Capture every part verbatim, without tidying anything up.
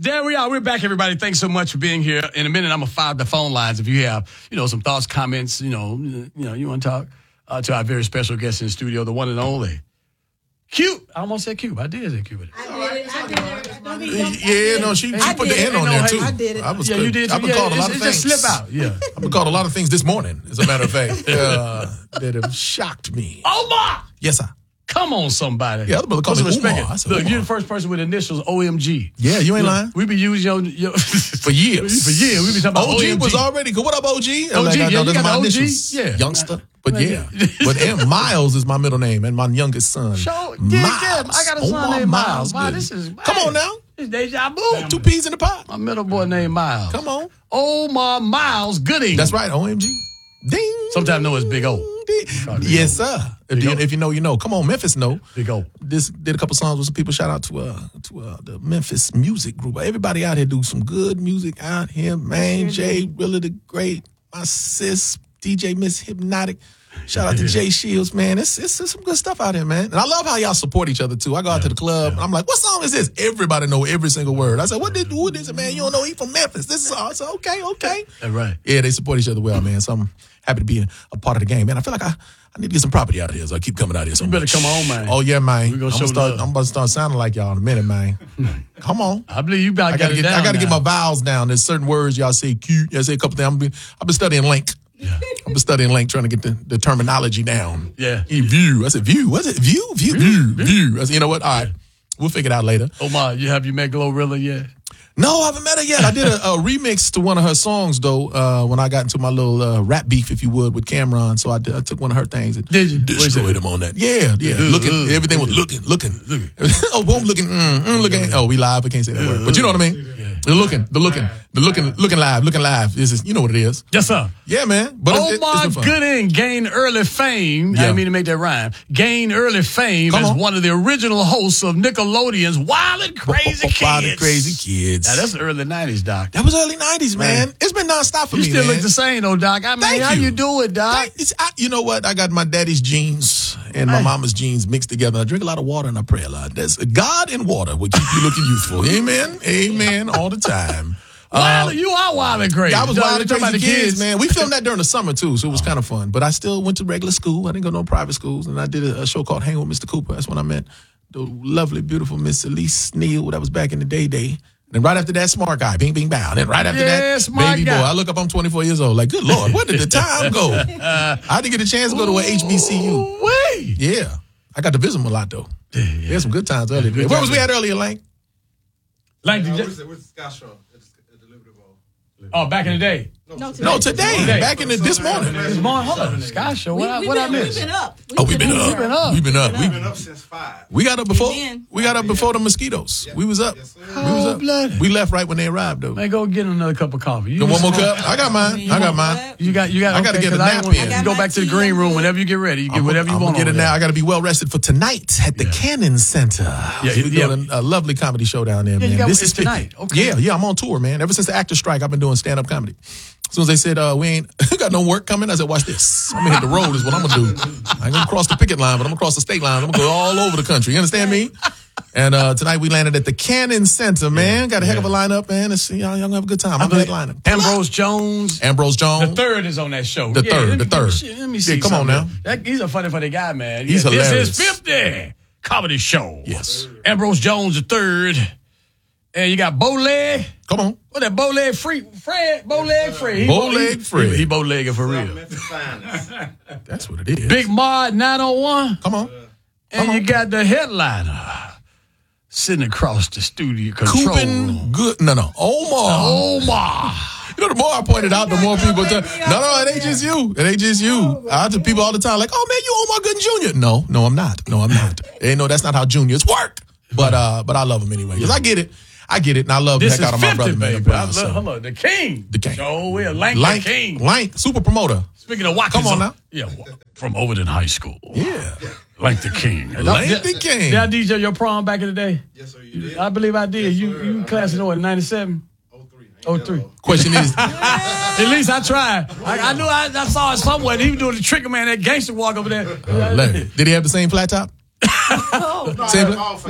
There we are. We're back, everybody. Thanks so much for being here. In a minute, I'm going to fire the phone lines if you have, you know, some thoughts, comments, you know, you know, you want to talk uh, to our very special guest in the studio, the one and only. Cube. I almost said Cube. I did say Cube. I did it. I did it. Yeah, no, she, she put the N on there, too. I did it. I was yeah, good. you did. I've been yeah, called a lot it's, of it's things. Just slip out. Yeah. I've been called a lot of things this morning, as a matter of fact, uh, that have shocked me. Omar! Yes, sir. Come on, somebody. Yeah, other brother called me respect Umar. it. I said, Look, Umar. you're the first person with initials O M G. Yeah, you ain't Look, lying. We be using your, your For years. For years. We be talking about O G O M G. was already good. What up, O G? O G, like, I yeah, know you that's got my the O G? initials. Yeah. Youngster. But Yeah. yeah. But and Miles is my middle name and my youngest son. Show, Miles. yeah, yeah, I got a son Omar named Miles. Wow, good. this is Come man, on now. It's deja vu. Two peas in the pot. My middle boy named Miles. Come on. Omar Miles Gooding. That's right, O M G. Ding. Sometimes know it's Big O. Ding. Big Yes, O. sir. If Big you, O. if you know, you know. Come on, Memphis know. Big O. This did a couple songs with some people. Shout out to uh to uh the Memphis music group. Everybody out here do some good music out here, man. Jay, really the great. My sis, D J Miss Hypnotic. Shout out to Jay Shields, man. It's, it's it's some good stuff out here, man. And I love how y'all support each other too. I go out Yeah, to the club yeah. and I'm like, what song is this? Everybody know every single word. I said, what did who is it, man? You don't know he from Memphis. This is all. I said, okay, okay. That's right. Yeah, they support each other well, man. So I'm happy to be a, a part of the game, man. I feel like I, I need to get some property out here, so I keep coming out here so You better much. come on, man. Oh yeah, man. We gonna I'm show start. love. I'm about to start sounding like y'all in a minute, man. Come on. I believe you about I gotta get it get. down I gotta get now. my vowels down. There's certain words y'all say cute. Y'all say a couple things. I'm been, I've been studying Link. Yeah. I've been studying Link, trying to get the, the terminology down. Yeah. E view. I said view. What's it? View. View. View. View. I said, you know what? All right. We'll figure it out later. Omar, you have you met Glorilla yet? No, I haven't met her yet. I did a, a remix to one of her songs, though, uh, when I got into my little uh, rap beef, if you would, with Cameron. So I, did, I took one of her things and Did you? destroyed him on that. Yeah, yeah. Uh, looking, uh, everything was looking, looking. oh, boom, looking, mm, mm, looking. Oh, we live. I can't say that word. But you know what I mean? The looking, the looking, the looking, looking live, looking live. This is, you know what it is. Yes, sir. Yeah, man. But it's, it's Omar been fun. Gooding gained early fame. I Yeah. didn't mean to make that rhyme. Gained early fame Come as on. one of the original hosts of Nickelodeon's Wild and Crazy Kids. Wild and Crazy Kids. Now, that's the early nineties, Doc. That was early nineties, man. Man. It's been nonstop for You me, still man. look the same, though, Doc. I mean, Thank how you. you do it, Doc? Thank- it's- I- you know what? I got my daddy's jeans and my Hey. mama's jeans mixed together. I drink a lot of water and I pray a lot. That's God and water will keep you looking youthful. Amen. Amen. All the time. Wild, Um, you are wild and crazy. I was Dog, wild you and talking crazy about the kids, man. We filmed that during the summer too, so it was kind of fun. But I still went to regular school. I didn't go to no private schools, and I did a, a show called Hang with Mister Cooper. That's when I met the lovely, beautiful Miss Elise Neal. That was back in the day, day. And right after that, Smart Guy, Bing Bing Bow. And right after Yeah, that, Smart Baby Guy. Boy. I look up, I'm twenty-four years old. Like, good Lord, where did the time go? I didn't get a chance to go to a H B C U. Ooh-wee. Yeah, I got to visit them a lot though. Yeah, We had some good times earlier. good Where was times. we at earlier, Lang? Like, Uh, the- where's the, where's the Scott show? It's a deliberative bowl. oh, back in the day. No, No, today. Today. Back in the, this morning. This morning, hold on. Sky Show. We, What, I, we what I been, we missed? been up. Oh, we've been up. We've been up. We've been up. We've We, We've been up since five. we got up before. been. We got up before the mosquitoes. We was up. Yes, sir. We was up. Oh, blood. We left right when they arrived, though. Man, go get another cup of coffee. You You want one more smoke- cup? I got mine. I got mine. You got, you got. I gotta okay, get a 'cause I nap ain't want- in. You I got go my back to the tea, green I'm room good. whenever you get ready. You get I'm whatever you gonna want. get it over now. there. I got to be well rested for tonight at the Yeah. Cannon Center. Yeah, We're yeah. doing a, a lovely comedy show down there, Yeah, you man. got- This it's is fifty. tonight. Okay. Yeah, yeah. I'm on tour, man. Ever since the actor strike, I've been doing stand up comedy. As soon as they said uh, we ain't got no work coming, I said, watch this. I'm gonna hit the road is what I'm gonna do. I ain't gonna cross the picket line, but I'm gonna cross the state line. I'm gonna go all over the country. You understand me? And uh, tonight we landed at the Cannon Center, man. Got a heck of a lineup, man. It's, y'all, y'all gonna have a good time. I'm believe- headlining. Ambrose Jones. Ambrose Jones. The third is on that show. The Yeah, third, let me- the third. Shit, let me see. Yeah, come on something. now. That, he's a funny, funny guy, man. He's Yeah, hilarious. This is fifty comedy show. Yes. Ambrose Jones the third. And you got Bowleg. Come on. What that Bowleg free Fred? Bowleg Fred. He Bowleg he- Fred. He, he bowlegging for real. Memphis finest. That's what it is. Big Mod nine oh one. Come on. And you got the headliner sitting across the studio control room. Coopin good. No, no. Omar. Omar. You know, the more I pointed out, the more people tell. No, no, it ain't just you. It ain't just you. I tell people all the time, like, oh man, you Omar Gooden Junior No, no, I'm not. No, I'm not. They know that's not how juniors work. But uh, but I love them anyway. Because I get it. I get it. And I love the This heck is out of my fifty, brother, man. baby. the I brother, love, so. hold on, the king. The king. So we're Lank, Lank, the king. Lank, super promoter. Speaking of Watkins. Come on now. Yeah, from Overton High School. Yeah. Lank the king. Lank the king. Did I D J your prom back in the day? Yes, sir, you did. I believe I did. Yes, you sir. you I class in remember. what, ninety-seven? oh three. Oh three. Question is, At least I tried. I, I knew I, I saw it somewhere. He was doing the trigger man, that gangster walk over there. uh, Larry, did he have the same flat top? No, I Same had pla- all fake.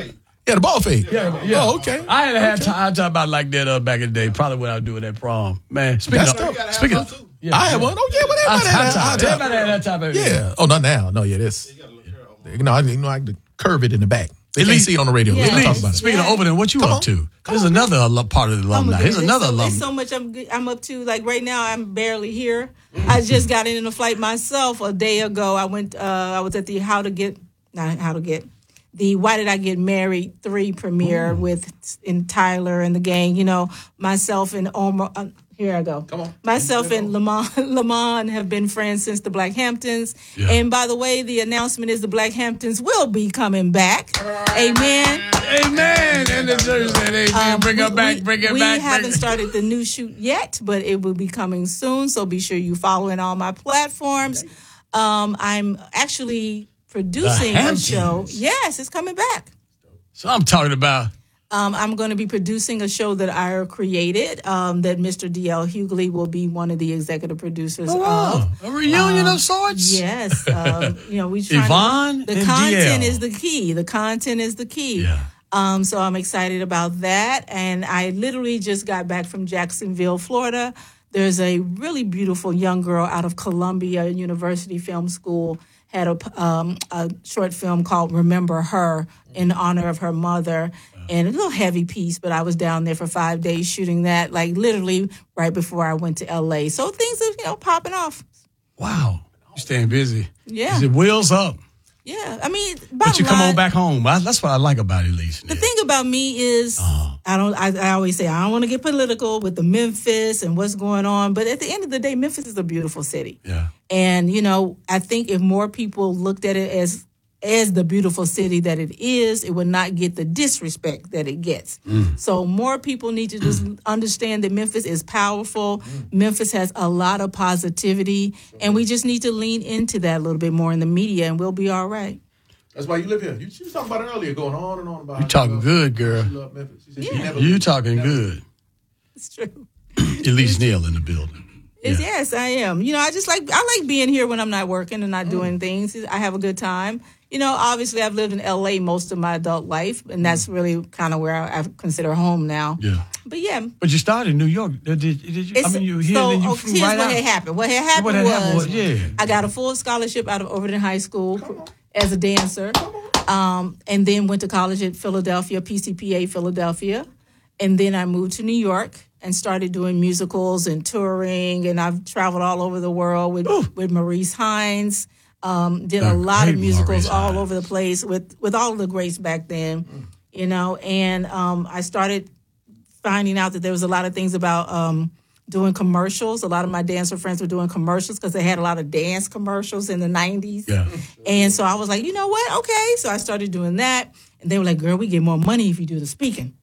Yeah, the ball fade. Yeah, yeah. Oh, okay. I had had Okay. time, I talk about like that uh, back in the day. Probably when I was doing that prom. Man, speaking That's of, tough. You gotta have speaking some, of, too. yeah, I had one. Oh, yeah, well, I everybody had had that. I time. had that. Everybody had that time. Yeah. Oh, not now. No, yeah, this. You got a little curl on. No, I you know I had to curve it in the back. They can't Elite- see it on the radio. Yeah. Let's not talk about it. Speaking Yeah. of Overton, what you Come up on. to? There's another al- part of the Oh my alumni. Here's goodness, another it's so, alumni. it's so much I'm, I'm up to. Like right now, I'm barely here. I just got in a flight myself a day ago. I went. Uh, I was at the How to Get, not How to Get, the Why Did I Get Married three premiere with in Tyler and the gang. You know, myself and Omar. Uh, here I go. Come on. Myself and Lamont, Lamont have been friends since the Black Hamptons. Yeah. And by the way, the announcement is the Black Hamptons will be coming back. Amen. Amen. And the church said, amen. Um, bring we- her back, we, bring her we back. haven't bring started the new shoot yet, but it will be coming soon. So be sure you follow in all my platforms. Um, I'm actually producing a Hamptons. show. Yes, it's coming back. So I'm talking about. Um, I'm going to be producing a show that I created um, that Mister D L Hughley will be one of the executive producers Oh, wow. of. A reunion Um, of sorts? Yes. Um, you know, we try Yvonne to, the and content D L. is the key. The content is the key. Yeah. Um, so I'm excited about that. And I literally just got back from Jacksonville, Florida. There's a really beautiful young girl out of Columbia University Film School had a, um, a short film called Remember Her in honor of her mother. And a little heavy piece, but I was down there for five days shooting that, like literally right before I went to L A. So things are, you know, popping off. Wow. You staying busy. Yeah. Is it wheels up? Yeah. I mean, But you bottom come on line, back home. I- That's what I like about Elise. The thing about me is, Uh-huh. I don't. I, I always say I don't want to get political with the Memphis and what's going on, but at the end of the day, Memphis is a beautiful city, Yeah. and you know, I think if more people looked at it as as the beautiful city that it is, it would not get the disrespect that it gets. Mm. So more people need to just understand that Memphis is powerful. Memphis has a lot of positivity, and we just need to lean into that a little bit more in the media, and we'll be all right. That's why you live here. You, she was talking about it earlier, going on and on about You talking good, girl. She loved Memphis. She said she Yeah. never You lived- talking never- good. It's true. Elise Neal in the building. It's, Yeah. Yes, I am. You know, I just like I like being here when I'm not working and not doing things. I have a good time. You know, obviously I've lived in L A most of my adult life, and that's really kind of where I, I consider home now. Yeah. But yeah, But you started in New York. Did, did you? I it's- mean, you here so and then you oh, flew here's right what out. had happened. What had happened What had was, happened was, yeah. I got a full scholarship out of Overton High School as a dancer, um, and then went to college at Philadelphia, P C P A Philadelphia, and then I moved to New York and started doing musicals and touring, and I've traveled all over the world with with Maurice Hines. Um, did The a lot of great musicals Maurice all Hines. over the place with with all of the greats back then, you know. And um, I started finding out that there was a lot of things about um, doing commercials. A lot of my dancer friends were doing commercials because they had a lot of dance commercials in the nineties. Yeah. And so I was like, you know what? Okay. So I started doing that. And they were like, girl, we get more money if you do the speaking.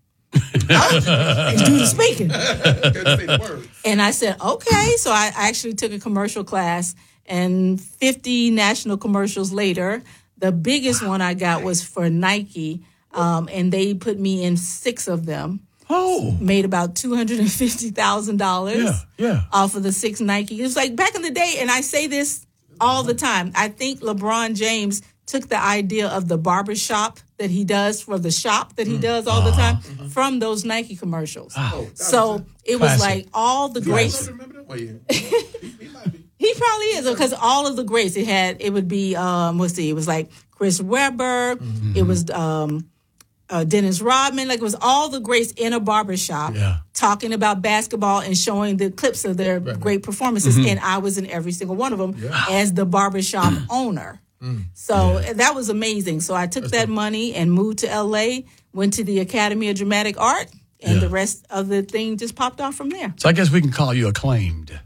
I was, do the speaking. Couldn't say the word. And I said, okay. So I actually took a commercial class, and fifty national commercials later, the biggest one I got was for Nike. Um, and they put me in six of them. Oh. Made about two hundred fifty thousand dollars Yeah. Yeah. off of the six Nike. It was like back in the day, and I say this all the time. I think LeBron James took the idea of the barbershop that he does for the shop that he does all the time from those Nike commercials. So it was Classic. like all the You greats. also remember that? Well, yeah. he, he might be. He probably is, because all of the greats it had, it would be, um, let's see, it was like Chris Webber, it was um, uh, Dennis Rodman, like it was all the greats in a barbershop Yeah. talking about basketball and showing the clips of their great performances. And I was in every single one of them as the barbershop owner. So that was amazing. So I took that money and moved to L A, went to the Academy of Dramatic Art, and Yeah. the rest of the thing just popped off from there. So I guess we can call you acclaimed.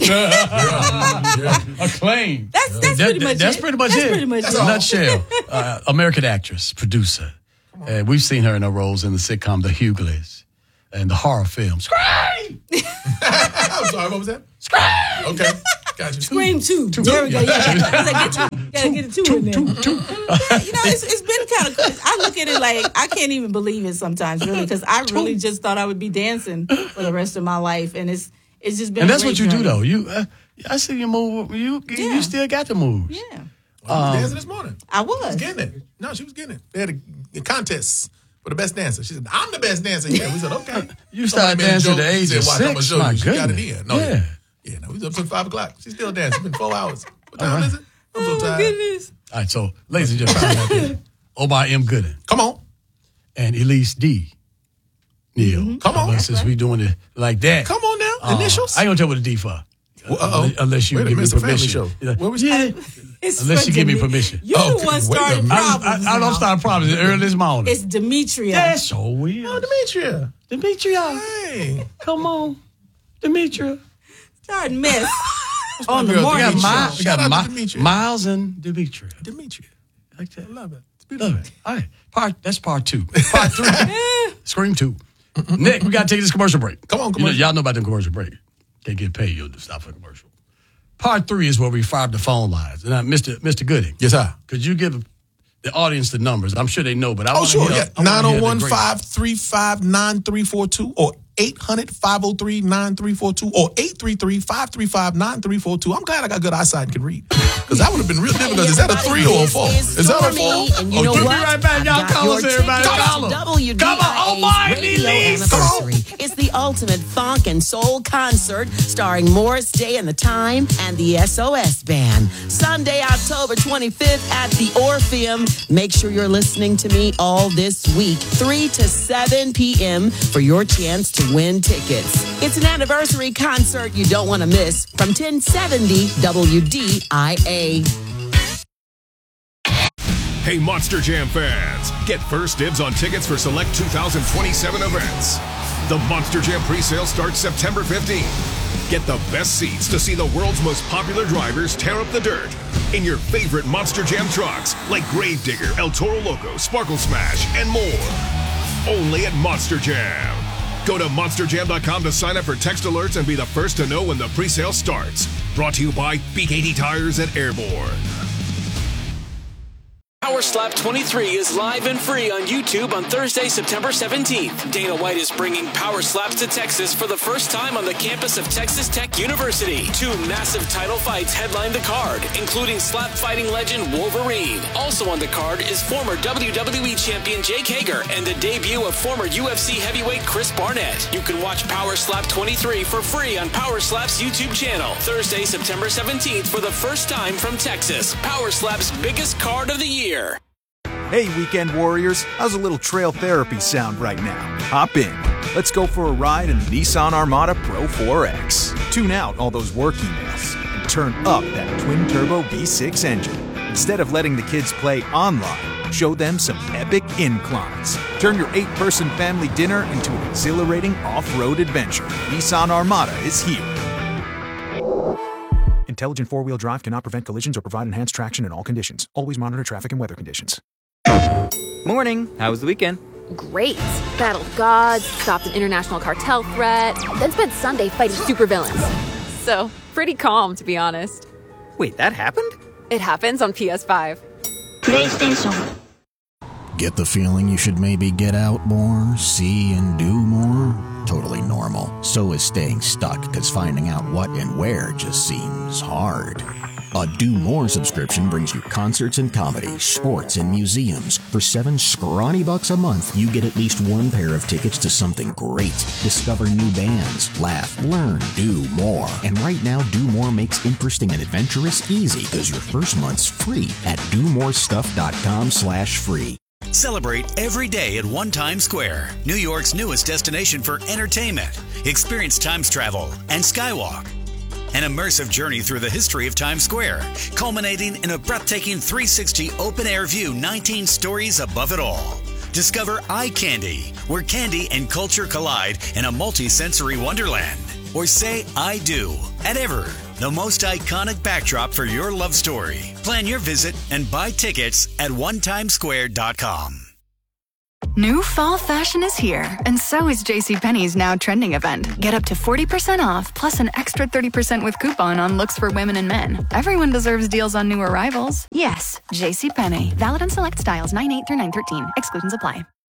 Acclaimed. That's that's That- pretty that- much That's it. pretty much that's it. Pretty much That's it. a nutshell. Uh, American actress, producer. And we've seen her in her roles in the sitcom The Hughleys and the horror film Scream. I'm sorry, what was that? Scream. Okay. Got you. Scream two. There we go. Yeah, I was like, get two, gotta get a two, in there. Yeah, you know, it's, it's been kind of. I look at it like I can't even believe it sometimes, really, because I really just thought I would be dancing for the rest of my life, and it's it's just been. And a that's great what you do, journey. though. You, uh, I see you move. You, Yeah. you still got the moves. Yeah, I was dancing this morning. I She was was. getting it. No, she was getting it. They had a, a contest For the best dancer. She said, I'm the best dancer here. We said, okay. You started Somebody made a dancing at joke. the age She of said, watch, I'm gonna six? show My you. She got it goodness. in. No, Yeah. yeah. Yeah, no, we was up till five o'clock. She's still dancing. It's been four hours. What time right. is it? I'm so Oh, my tired. goodness. All right, so ladies and gentlemen, Omar M. Gooden Come on. and Elise D. Neal. Mm-hmm. Come on. Uh, since we doing it like that. Come on now. uh, Initials. I ain't gonna tell what the D for. Well, uh-oh. Unless you Wait a give minute, me it's a family permission. show. Yeah. What was yeah. It's Unless you give me Demi- permission. You're Oh, the one wait a starting minute. I, problems. I, I don't now. start problems early this morning. It's Demetria. That's so weird. Oh, Demetria. Demetria. Hey. Come on. Demetria. Starting mess on the girl, We morning got, Demetria. Mi- show. we Shout got out to Mi- Demetria. Miles and Demetria. Demetria. Like that. Love it. It's Love beautiful. it. All right. Part, that's part two. Part three. Scream two. Nick, we got to take this commercial break. Come on, You know, commercial. y'all know about the commercial break. Can't get paid. You'll just stop for a commercial. Part three is where we fire up the phone lines. And uh, Mister Mister Gooding, Yes, sir. could you give the audience the numbers? I'm sure they know, but I Oh, want to sure. hear, Yeah. I wanna nine hear oh the one, great- five three five, nine three four two or eight hundred, five oh three, nine three four two or eight three three, five three five, nine three four two. I'm glad I got good eyesight and can read. Because that would have been real difficult. Is that a three or a four? This Is that a Stormy, four? and you Oh, know you We'll what? be right back. I've Y'all got call us, your everybody. tickets Call 'em. to W D Come on, oh, my I A's radio Elise. Come on. anniversary. It's the ultimate funk and soul concert starring Morris Day and the Time and the S O S Band. Sunday, October twenty-fifth at the Orpheum. Make sure you're listening to me all this week, three to seven p.m. for your chance to win tickets. It's an anniversary concert you don't want to miss from ten seventy W D I A. Hey, Monster Jam fans, get first dibs on tickets for select two thousand twenty-seven events. The Monster Jam presale starts September fifteenth. Get the best seats to see the world's most popular drivers tear up the dirt in your favorite Monster Jam trucks like Gravedigger, El Toro Loco, Sparkle Smash, and more. Only at Monster Jam. Go to monster jam dot com to sign up for text alerts and be the first to know when the presale starts. Brought to you by B K T Tires and Airborne. Power Slap twenty-three is live and free on YouTube on Thursday, September seventeenth. Dana White is bringing Power Slaps to Texas for the first time on the campus of Texas Tech University. Two massive title fights headline the card, including slap fighting legend Wolverine. Also on the card is former W W E champion Jake Hager and the debut of former U F C heavyweight Chris Barnett. You can watch Power Slap twenty-three for free on Power Slap's YouTube channel. Thursday, September seventeenth for the first time from Texas. Power Slap's biggest card of the year. Hey, Weekend Warriors, how's a little trail therapy sound right now? Hop in. Let's go for a ride in the Nissan Armada Pro four X. Tune out all those work emails and turn up that twin-turbo V six engine. Instead of letting the kids play online, show them some epic inclines. Turn your eight-person family dinner into an exhilarating off-road adventure. Nissan Armada is here. Intelligent four-wheel drive cannot prevent collisions or provide enhanced traction in all conditions. Always monitor traffic and weather conditions. Morning. How was the weekend? Great. Battled gods, stopped an international cartel threat, then spent Sunday fighting supervillains. So, pretty calm, to be honest. Wait, that happened? It happens on P S five. PlayStation. Get the feeling you should maybe get out more, see and do more? Totally normal. So is staying stuck, because finding out what and where just seems hard. A Do More subscription brings you concerts and comedy, sports and museums. For seven scrawny bucks a month, you get at least one pair of tickets to something great. Discover new bands, laugh, learn, do more. And right now, Do More makes interesting and adventurous easy, because your first month's free at do more stuff dot com slash free. Celebrate every day at One Times Square, New York's newest destination for entertainment. Experience Times Travel and Skywalk. An immersive journey through the history of Times Square, culminating in a breathtaking three sixty open-air view nineteen stories above it all. Discover Eye Candy, where candy and culture collide in a multi-sensory wonderland. Or say I do at Ever, the most iconic backdrop for your love story. Plan your visit and buy tickets at one times square dot com. New fall fashion is here, and so is JCPenney's Now Trending event. Get up to forty percent off, plus an extra thirty percent with coupon on looks for women and men. Everyone deserves deals on new arrivals. Yes, JCPenney. Valid on select styles nine eight through nine thirteen. Exclusions apply.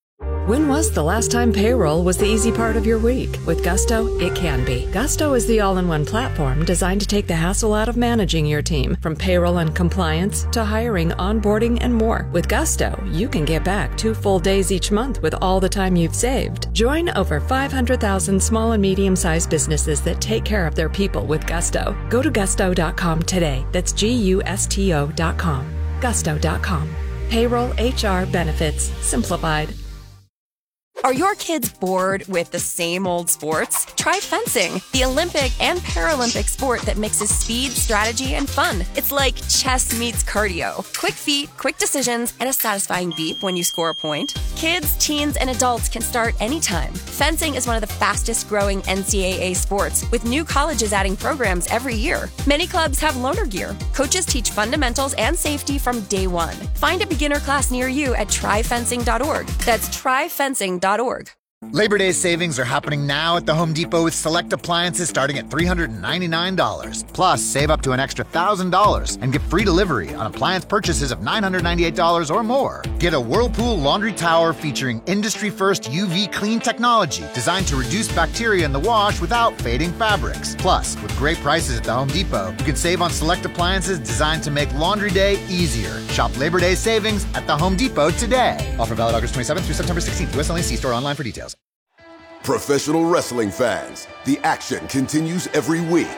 When was the last time payroll was the easy part of your week? With Gusto, it can be. Gusto is the all-in-one platform designed to take the hassle out of managing your team, from payroll and compliance to hiring, onboarding, and more. With Gusto, you can get back two full days each month with all the time you've saved. Join over five hundred thousand small and medium-sized businesses that take care of their people with Gusto. Go to gusto dot com today. That's G U S T O dot com. gusto dot com. Payroll, H R, benefits, simplified. Are your kids bored with the same old sports? Try fencing, the Olympic and Paralympic sport that mixes speed, strategy, and fun. It's like chess meets cardio. Quick feet, quick decisions, and a satisfying beep when you score a point. Kids, teens, and adults can start anytime. Fencing is one of the fastest growing N C double A sports, with new colleges adding programs every year. Many clubs have loaner gear. Coaches teach fundamentals and safety from day one. Find a beginner class near you at try fencing dot org. That's try fencing dot org. Labor Day savings are happening now at the Home Depot with select appliances starting at three hundred ninety-nine dollars. Plus, save up to an extra one thousand dollars and get free delivery on appliance purchases of nine hundred ninety-eight dollars or more. Get a Whirlpool laundry tower featuring industry-first U V clean technology designed to reduce bacteria in the wash without fading fabrics. Plus, with great prices at the Home Depot, you can save on select appliances designed to make laundry day easier. Shop Labor Day savings at the Home Depot today. Offer valid August twenty-seventh through September sixteenth. U S only. See store online for details. Professional wrestling fans, the action continues every week.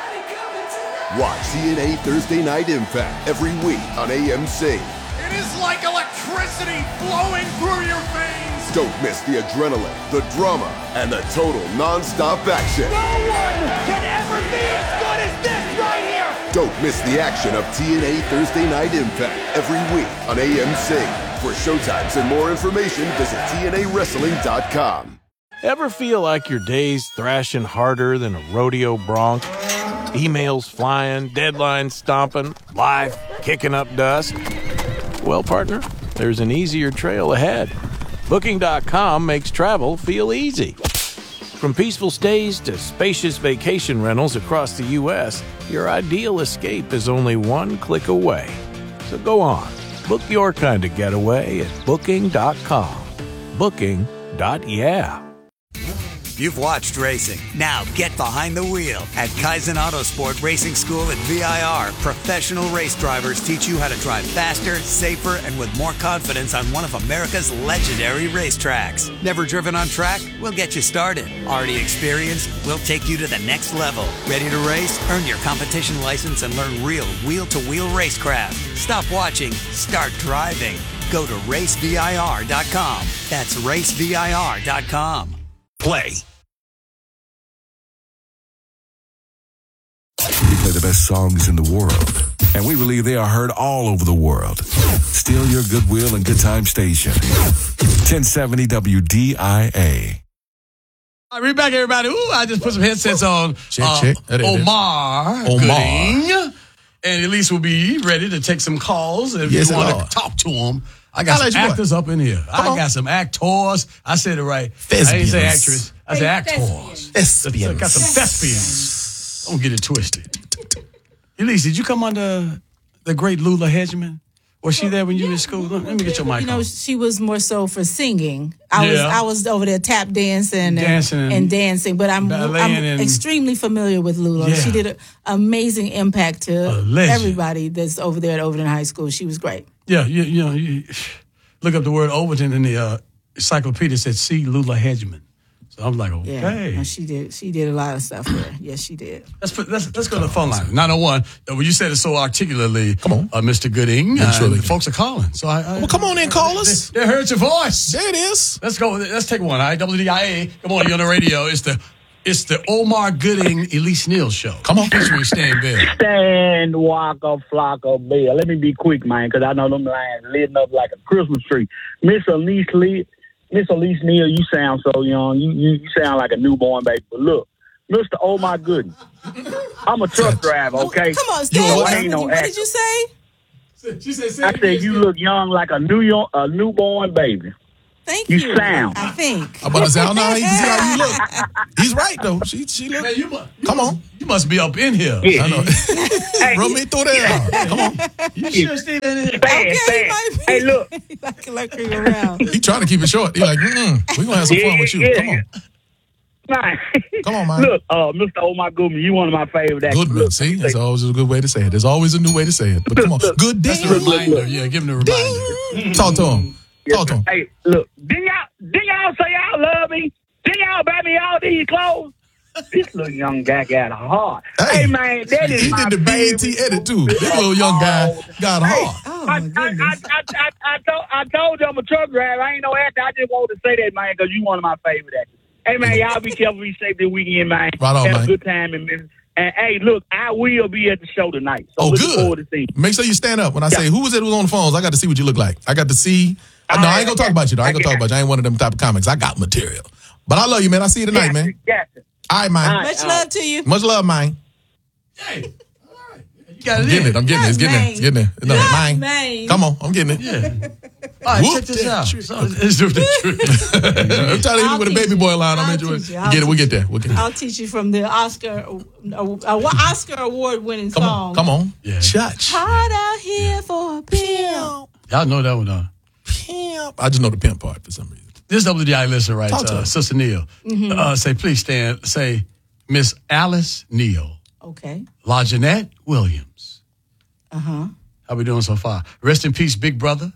Watch T N A Thursday Night Impact every week on A M C. It is like electricity flowing through your veins. Don't miss the adrenaline, the drama, and the total non-stop action. No one can ever be as good as this right here. Don't miss the action of T N A Thursday Night Impact every week on A M C. For showtimes and more information, visit T N A wrestling dot com. Ever feel like your day's thrashing harder than a rodeo bronc? Emails flying, deadlines stomping, life kicking up dust? Well, partner, there's an easier trail ahead. Booking dot com makes travel feel easy. From peaceful stays to spacious vacation rentals across the U S, your ideal escape is only one click away. So go on, book your kind of getaway at Booking dot com. Booking. Yeah. You've watched racing. Now get behind the wheel. At Kaizen Autosport Racing School at V I R, professional race drivers teach you how to drive faster, safer, and with more confidence on one of America's legendary racetracks. Never driven on track? We'll get you started. Already experienced? We'll take you to the next level. Ready to race? Earn your competition license and learn real wheel-to-wheel racecraft. Stop watching. Start driving. Go to race V I R dot com. That's race V I R dot com. Play. We play the best songs in the world, and we believe they are heard all over the world. Still your goodwill and good time station. ten seventy W D I A. All right, we're back, everybody. Ooh, I just put some headsets on. Check, uh, check. That Omar. Omar. Gooding. And Elise will be ready to take some calls if Yes, you want Lord. to talk to them. I got I'll some let you actors up in here. I on. got some actors. I said it right. Thespians. I didn't say actress. I said Hey, actors. Thespians. I got some thespians. Don't get it twisted. Elise, did you come under the great Lula Hedgeman? Was she there when you were in school? Let me get your mic You know, on. she was more so for singing. I was Yeah. I was over there tap dancing and Dancing and and, dancing, but I'm I'm balleting and- extremely familiar with Lula. Yeah. She did an amazing impact to legend. everybody that's over there at Overton High School. She was great. Yeah, you, you know, you look up the word Overton in the uh, encyclopedia. It said see Lula Hedgeman. So I'm like, okay. Yeah, no, she did. She did a lot of stuff there. Yes, she did. Let's put, let's let's go to the phone line. nine oh one. Uh, Well, you said it so articulately. Come on, uh, Mister Gooding. Yeah, Uh, sure they the can. folks are calling. So I, I Well, come on in, call us. They, they heard your voice. There it is. Let's go. Let's take one. All right, W D I A. Come on, you're on the radio. It's the it's the Omar Gooding Elise Neal show. Come on, featuring Stan Bill. Stand, Waka, Flocka, Bill. Let me be quick, man, because I know them lines lit up like a Christmas tree. Miss Elise Lee, Miss Elise Neal, you sound so young. You, you you sound like a newborn baby. But look, Mister Omar Gooding, I'm a truck driver, okay? Come on, You Stan. what? What, ain't no what did actor. you say? She said, I said you look young like a new young, a newborn baby. Thank you. you. sound. I think. I'm about to say, I don't know how you, see how you look. He's right, though. She, she look. Man, you, mu- you Come must, on. You must be up in here. Yeah. I know. Hey, Run me through there. Come on. You sure Steve in here? Fast, Okay, fast. might be. Hey, look. like, like you around. He trying to keep it short. He like, mm-mm. We're going to have some fun with you. Yeah, Come on. Man. Come on, man. Look, uh, Mister Omar Goodman, you one of my favorite actors. Goodman. Look, See, that's always a good way to say it. There's always a new way to say it. But come on. Good That's day. the reminder. Yeah, give him the reminder. Talk to him. Talk to him. Hey, look, didn't y'all, didn't y'all say y'all love me? Didn't y'all buy me all these clothes? This little young guy got a heart. Hey, man, that is He my did the B E T favorite. edit, too. This little young guy got a Hey, heart. Oh, I, my I, I, goodness. I, I, I, told, I told you I'm a truck driver. I ain't no actor. I just wanted to say that, man, because you one of my favorite actors. Hey, man, y'all be careful. Be safe this weekend, man. Right on, Have man. a good time in Memphis. And, hey, look, I will be at the show tonight. So Oh, looking forward good. to seeing you. Make sure you stand up when I say, who was it who was on the phones? I got to see what you look like. I got to see. Uh, no, I ain't going to talk about you, though. I ain't going to talk about you. I ain't one of them type of comics. I got material. But I love you, man. I'll see you tonight, man. Gotcha. All right, man. All right. Much love to you. Much love, man. Hey, all right. You got I'm it getting in. it. I'm getting it. It's getting there. It's getting there. No, Not mine. mine. Come on. I'm getting it. Yeah. All right, Whoop check this that out. trick. So, let's do the trick. I'm trying to hit I'll you with a teach baby you. boy line. I'm I'll enjoying teach it. you. I'll Get it. We'll teach get there. We'll get there. I'll teach you from the Oscar uh, uh, Oscar award winning Come song. on. Come on. Yeah. Church. Hard out here for a pimp. Y'all know that one, huh? Pimp. I just know the pimp part for some reason. This W D I listener writes, Talk to uh, her. Sister Neal, uh, say, please stand, say, Miss Alice Neal, Okay. La Jeanette Williams. Uh huh. How we doing so far? Rest in peace, big brother.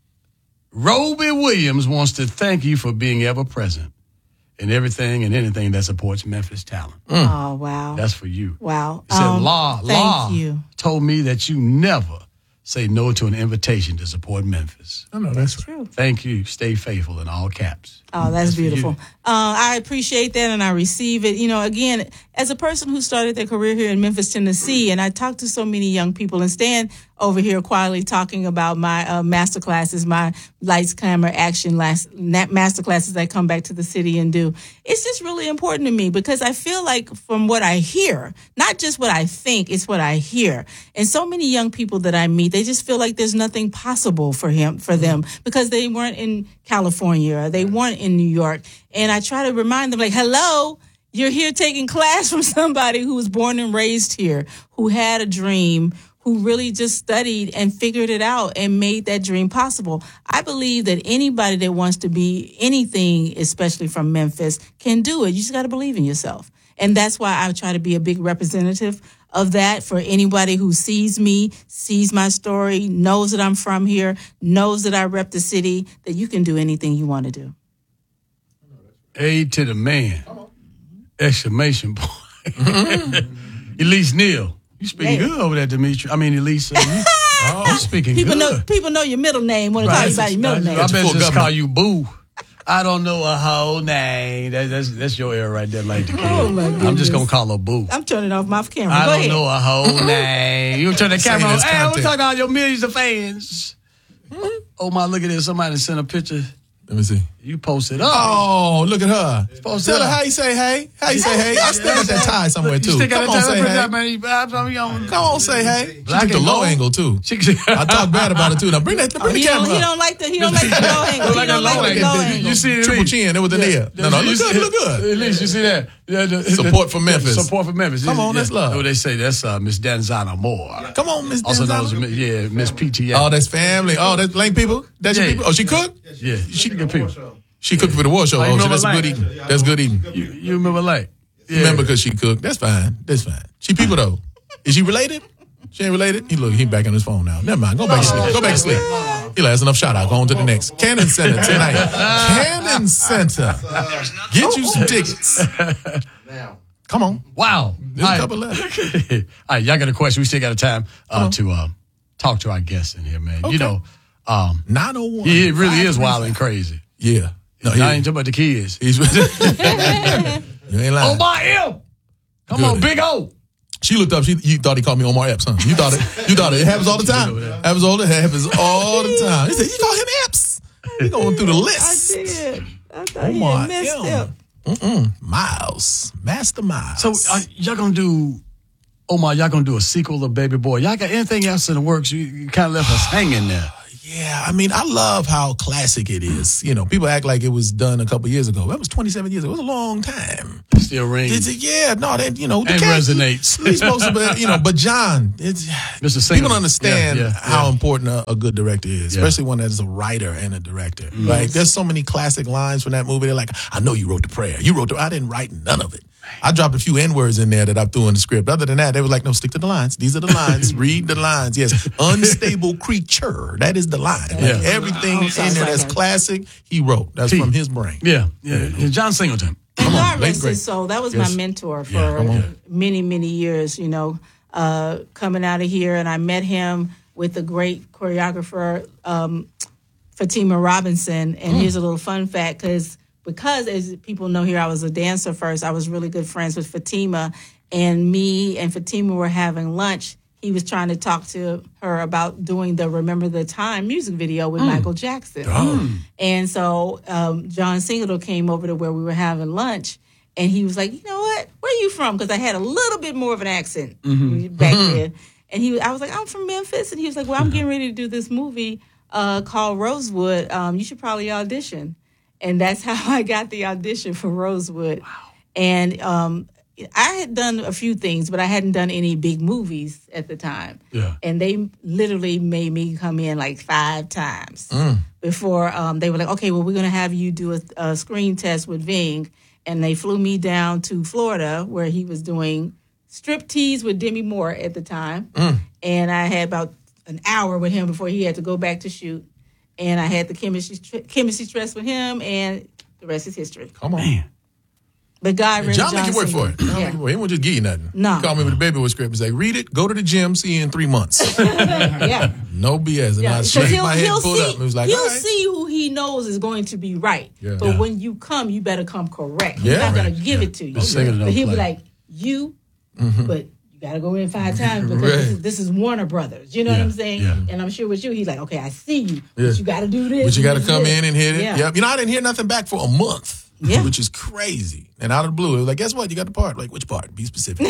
Roby Williams wants to thank you for being ever present in everything and anything that supports Memphis talent. Oh wow. That's for you. Wow. He said, Um, La, thank La you. told me that you never say no to an invitation to support Memphis. I know that's True. Thank you. Stay faithful in all caps. Oh, that's for you. beautiful. Uh, I appreciate that and I receive it. You know, again, as a person who started their career here in Memphis, Tennessee, and I talk to so many young people and stand over here quietly talking about my uh, master classes, my lights, camera, action last, master classes that I come back to the city and do. It's just really important to me because I feel like from what I hear, not just what I think, it's what I hear. And so many young people that I meet, they just feel like there's nothing possible for him, for them because they weren't in California or they weren't in New York. And I try to remind them like, hello, you're here taking class from somebody who was born and raised here, who had a dream, who really just studied and figured it out and made that dream possible. I believe that anybody that wants to be anything, especially from Memphis, can do it. You just got to believe in yourself. And that's why I try to be a big representative of that for anybody who sees me, sees my story, knows that I'm from here, knows that I rep the city, that you can do anything you want to do. A to the man. Exclamation point. Elise Neal. You speaking Yeah. good over there, Dimitri. I mean, Elise. Uh, you, oh, you speaking People good. know people know your middle name when they call you by your middle name. I bet full just government. call you Boo. I don't know a whole name. That, that's that's your era right there, like the kid. Oh, my I'm just goodness. gonna call her Boo. I'm turning off my camera. I Go don't ahead. know a whole name. You turn the Say camera on. this Hey, I'm content. talking about your millions of fans. Oh my, look at this. Somebody sent a picture. Let me see. You posted up. Oh, look at her. Supposed Tell to- her how you say hey. How you say hey. I still got that tie somewhere, You too. still got Come that on, time say to put hey. that, man. You- I'm- I'm young. Come on, say hey. She Black took the and low gold. angle, too. She- I talk bad about it, too. Now bring that, bring the He don't, camera he up. don't like the he don't like the low angle. Look He like a don't low like the angle. low You- angle. You see it, Triple Elise? chin. It was in Yeah. there. No, no, You look see- good, look good. At least you see that. Yeah, the- Support for the- Memphis. Support for Memphis. Come on, Yeah. that's love. That's what they say. That's uh, Miss Danzana Moore. Come on, Miss Also known as Danzana. Mi- yeah, Miss P T A. Oh, that's family. Oh, that's Lane people? That's your Yeah. people? Oh, she cook? yeah, she good people. She cooked for the war show. Oh, you Oh, so remember that's Lane? good eating. That's good eating. You, you remember like? Yeah. Remember because she cooked. That's fine. That's fine. She people, though. Is she related? She ain't related? He look, he back on his phone now. Never mind. Go back to sleep. Go back to sleep. He like, that's enough shout out. Go on to the next. Cannon Center tonight. Cannon Center. Get you some tickets. Come on. Wow. There's All a right. couple left. All right, y'all got a question. We still got a time uh, to uh, talk to our guests in here, man. Okay. You know, um, nine oh one. he really is wild and crazy. Yeah. No, I he, ain't talking about the kids. he's you ain't lying. Omar M. Come Good. on, Big O. She looked up. She you thought he called me Omar Epps, huh? You thought it. You thought it. It happens all the time. Happens all the happens all the time. He said, "You call him Epps." He going through the I list. did. I thought you Omar had missed M. it. Mm-mm. Miles, Master Miles. So uh, y'all gonna do, Omar, y'all gonna do a sequel of Baby Boy. Y'all got anything else in the works? You, you kind of left us hanging there. Yeah, I mean, I love how classic it is. You know, people act like it was done a couple years ago. That was twenty-seven years ago. It was a long time. Still rings. It's a, yeah, no, that, you know. The and cat, resonates. He's supposed to be, you know, but John, it's, Mister people Singer. don't understand Yeah, yeah, how yeah. important a, a good director is, Yeah. especially one that is a writer and a director. Mm. Like, there's so many classic lines from that movie. They're like, I know you wrote the prayer. You wrote the, I didn't write none of it. I dropped a few N-words in there that I threw in the script. Other than that, they were like, no, stick to the lines. These are the lines. Read the lines. Yes. Unstable creature. That is the line. Like, Yeah. everything in there that's classic, he wrote. That's P. from his brain. Yeah, yeah. yeah. John Singleton. Come God on, late rest great. his soul. That was Yes. my mentor for Yeah, come on. many, many years, you know, uh, coming out of here. And I met him with the great choreographer, um, Fatima Robinson. And Mm. here's a little fun fact, because because as people know here, I was a dancer first. I was really good friends with Fatima, and me and Fatima were having lunch. He was trying to talk to her about doing the Remember the Time music video with Mm. Michael Jackson. Oh. And so um, John Singleton came over to where we were having lunch, and he was like, you know what? Where are you from? Because I had a little bit more of an accent Mm-hmm. back then. And he, I was like, I'm from Memphis. And he was like, well, I'm getting ready to do this movie uh, called Rosewood. Um, you should probably audition. And that's how I got the audition for Rosewood. Wow. And um, I had done a few things, but I hadn't done any big movies at the time. Yeah. And they literally made me come in like five times Mm. before um, they were like, okay, well, we're going to have you do a, a screen test with Ving. And they flew me down to Florida where he was doing striptease with Demi Moore at the time. Mm. And I had about an hour with him before he had to go back to shoot. And I had the chemistry chemistry stress with him, and the rest is history. Come on. Man. But God really John make you work for it. John Yeah. make you work. He won't just give you nothing. No. He called me with a baby with script and say, read it, go to the gym, see you in three months. yeah. No B S. And Yeah. I So straightened he'll, my head he'll and pulled see, up. And it was like, he'll all right. see who he knows is going to be right. Yeah. But Yeah. when you come, you better come correct. Yeah. He's not going Right. to give it to you. The singer But don't he'll be play. like, you, Mhm. but you got to go in five times because Right. this, is, this is Warner Brothers. You know Yeah. what I'm saying? Yeah. And I'm sure with you, he's like, okay, I see you. Yeah. But you got to do this. But you got to and come this. in and hit it. Yeah. Yep. You know, I didn't hear nothing back for a month. Yeah. Which is crazy. And out of the blue, it was like, guess what? You got the part. Like, which part? Be specific.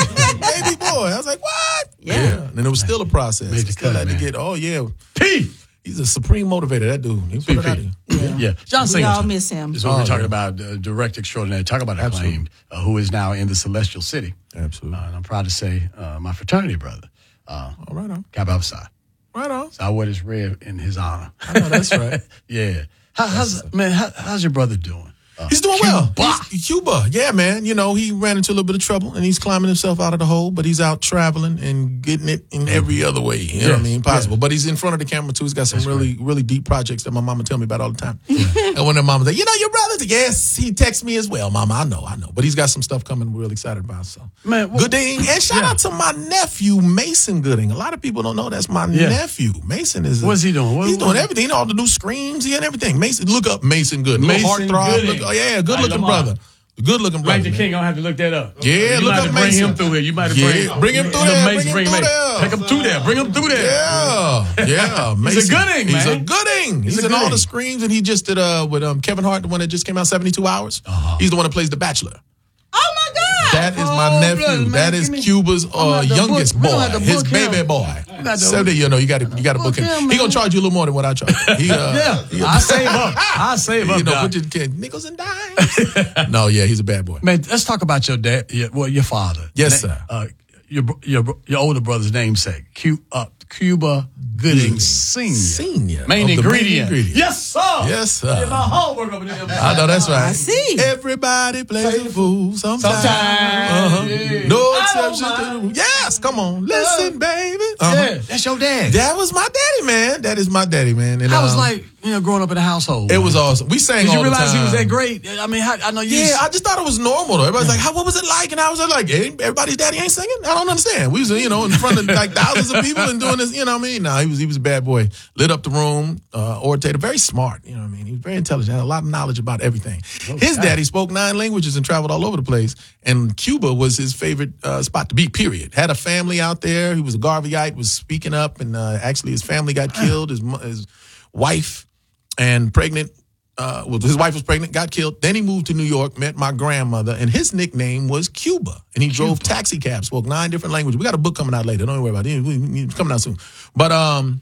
Baby boy. I was like, what? Yeah. And it was still a process. Made the Still cut, had to man. get, oh, yeah. P. He's a supreme motivator, that dude. He put it out here. Yeah. yeah. John We Singleton. all miss him. Is what Oh, we're talking yeah. about, uh, direct extraordinary. Talk about Absolutely. acclaimed, uh, who is now in the Celestial City. Absolutely. Uh, and I'm proud to say, uh, my fraternity brother, uh, All right on. Kappa Alpha Psi. Right on. So I wear this red in his honor. I know that's right. yeah. How, how's man? How, how's your brother doing? Uh, He's doing well. He's, Cuba, yeah, man. You know, he ran into a little bit of trouble, and he's climbing himself out of the hole. But he's out traveling and getting it in every other way. You know what I Yes, mean? Possible. But he's in front of the camera too. He's got some That's really, really deep projects that my mama tell me about all the time. And when their mama's like, you know, your brother's, yes, he texts me as well, Mama. I know, I know. But he's got some stuff coming. We're really excited about. So Man, well, Gooding, and shout yeah. out to my nephew Mason Gooding. A lot of people don't know that's my Yeah. nephew. Mason is. a- What's he doing? What- he's what- doing everything. All the new screams, he and everything. Mason, look up Mason Gooding. Little Mason heartthrob. Gooding. Look, oh yeah, good Like looking Lamar. brother. Good looking brother. Like the man. king, I'll have to look that up. Yeah, you look might up have to bring Mason. him through here. You might have Yeah, bring, bring him through the there, Mason, bring him Mason. through there. Take him through there. Bring him through there. Yeah, yeah. He's Mason. a Gooding, He's man. a Gooding. He's, He's a in all Gooding. the screams, and he just did uh with um Kevin Hart, the one that just came out, seventy-two hours. Uh-huh. He's the one that plays The Bachelor. Oh, my God. That is my Oh, nephew. brother, man, that is give me- Cuba's I'm uh, gonna have to youngest book- we're boy, gonna have to his book baby him. boy. got to- So that, you know, you got to you got to book Book him. him, He gonna man. charge you a little more than what I charge. He, uh, Yeah, he- I save up. I save up. You know, Doc. put your kid nickels and dimes. No, yeah, he's a bad boy. Man, let's talk about your dad. Your, well, your father. Yes, Na- sir. Uh, your your your older brother's namesake, Q, uh, Cuba Gooding Senior. Senior. Main Of the main ingredient. ingredient. Yes, sir. Yes, sir. Did my homework over there. I know that's right. I see. Everybody plays a fool sometimes. Sometimes, Uh-huh. yeah. No I exception don't to the mind. rule. Yes, come on. Listen, baby. Uh-huh. Yeah, that's your dad. That was my daddy, man. That is my daddy, man. And I was um, like, you know, growing up in a household. it was awesome. We sang Did all you the realize time. he was that great? I mean, how, I know you. Yeah, I just thought it was normal. Though. Everybody's like, "How? What was it like?" And I was like, hey, "Everybody's daddy ain't singing." I don't understand. We was, you know, in front of like thousands of people and doing this. You know what I mean? No, he was he was a bad boy. Lit up the room. Uh, orator, very smart. You know what I mean? He was very intelligent. Had a lot of knowledge about everything. His daddy spoke nine languages and traveled all over the place. And Cuba was his favorite uh, spot to be. Period. Had a family out there. He was a Garveyite. Was speaking up, and uh, actually his family got killed. His mo- his wife and pregnant. Uh, well, his wife was pregnant, got killed. Then he moved to New York, met my grandmother, and his nickname was Cuba. And he drove taxi cabs, spoke nine different languages. We got a book coming out later. Don't worry about it. It's coming out soon. But um,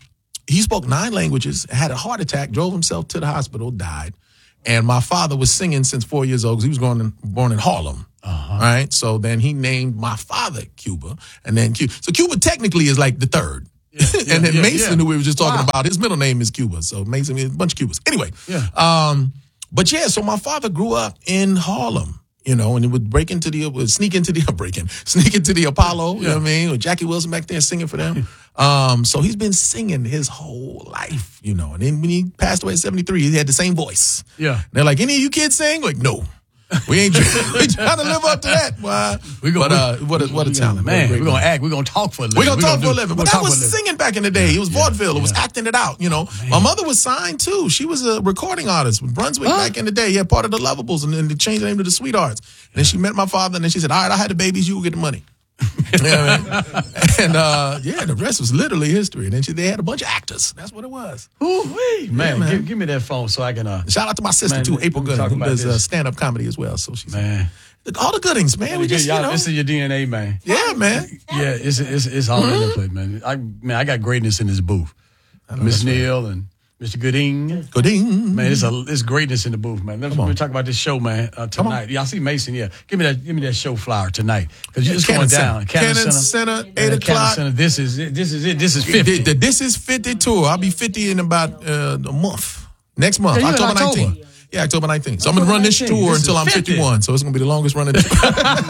he spoke nine languages, had a heart attack, drove himself to the hospital, died. And my father was singing since four years old because he was born in, born in Harlem. Uh-huh. Right? So then he named my father Cuba. And then Cuba. So Cuba technically is like the third. Yeah, yeah, and then yeah, Mason, yeah. who we were just talking wow. about, his middle name is Cuba. So Mason is a bunch of Cubas. Anyway. Yeah. Um, but yeah, so my father grew up in Harlem. You know, and he would break into the, would sneak into the, break in, sneak into the Apollo, you yeah. know what I mean? With Jackie Wilson back there singing for them. Um, so he's been singing his whole life, you know. And then when he passed away at seventy-three, he had the same voice. Yeah. They're like, any of you kids sing? Like, no. We ain't we trying to live up to that. Boy. We go, but uh, what a, what a talent. Man, we're going to act. We're going to talk for a living. We're going to talk for a living. But that was singing back in the day. It was vaudeville. It was acting it out, you know. My mother was signed, too. She was a recording artist with Brunswick huh? back in the day. Yeah, part of the Lovables, and then they changed the name to the Sweethearts. And then she met my father, and then she said, all right, I had the babies. You will get the money. You know what I mean? And uh, yeah, the rest was literally history. And then she, they had a bunch of actors. That's what it was. Ooh-wee. Man, yeah, man. Give, give me that phone so I can. Uh, Shout out to my sister, man, too, April Gooding, who does uh, stand up comedy as well. So she's man. All the goodings, man. man we just, you know. This is your D N A, man. Yeah, man. Yeah, it's it's, it's all mm-hmm. in the place, man. I man, I got greatness in this booth. Miss Neal right. and Mister Gooding. Gooding. Man, it's a it's greatness in the booth, man. Let me talk about this show, man, uh, tonight. Y'all see Mason, yeah. Give me that give me that show flyer tonight. Because you're just going down. Cannon Center, Center eight o'clock. Center. This is it. This is it. This is fifty. The, the, this is fifty tour. I'll be fifty in about uh, a month. Next month, yeah, October nineteenth. Yeah, October nineteenth. So I'm going to run this tour this until I'm fifty. fifty-one. So it's going to be the longest running tour.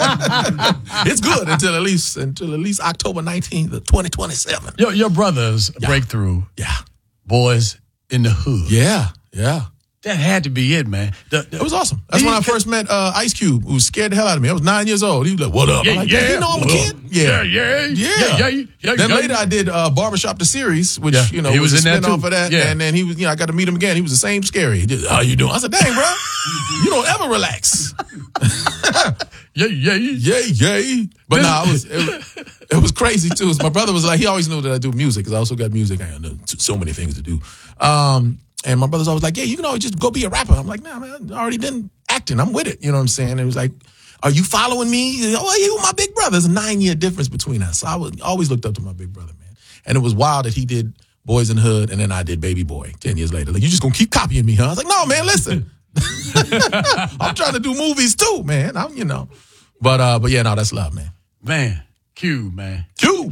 It's good until at least until at least October nineteenth of twenty twenty-seven. Your, your brother's yeah. breakthrough. Yeah. Boys in the Hood. Yeah, yeah. That had to be it, man. The, the, it was awesome. That's when I first met uh, Ice Cube, who was scared the hell out of me. I was nine years old. He was like, what up? Yeah, I'm like, yeah. You know I'm a kid? Yeah. Yeah, yeah. Yeah. yeah, yeah, yeah then yeah. later I did uh, Barbershop the Series, which, yeah. you know, he was, was a in spin-off of that. Yeah. And then he was, you know, I got to meet him again. He was the same scary. He just, how you doing? I said, dang, bro, you don't ever relax. Yeah, yeah. Yeah, yeah. But no, nah, it was, it, it was crazy, too. My brother was like, he always knew that I do music, because I also got music. I had so many things to do. Um, And my brother's always like, yeah, you can always just go be a rapper. I'm like, nah, man, I already done acting. I'm with it. You know what I'm saying? And it was like, are you following me? Oh, you my big brother. There's a nine-year difference between us. So I was, always looked up to my big brother, man. And it was wild that he did Boys in the Hood, and then I did Baby Boy ten years later. Like, you just going to keep copying me, huh? I was like, no, man, listen. I'm trying to do movies, too, man. I'm, you know. But, uh, but yeah, no, that's love, man. Man, Cube, man. Cube.